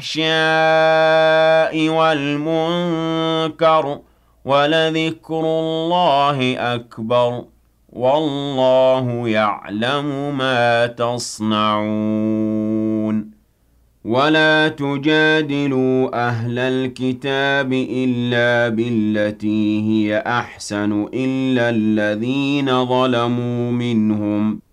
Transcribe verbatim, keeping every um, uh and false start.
الْفَحْشَاءِ وَالْمُنكَرِ ۚ وَلَذِكْرُ اللَّهِ أَكْبَرُ ۗ وَاللَّهُ يَعْلَمُ مَا تَصْنَعُونَ وَلَا تُجَادِلُوا أَهْلَ الْكِتَابِ إِلَّا بِالَّتِي هِيَ أَحْسَنُ إِلَّا الَّذِينَ ظَلَمُوا مِنْهُمْ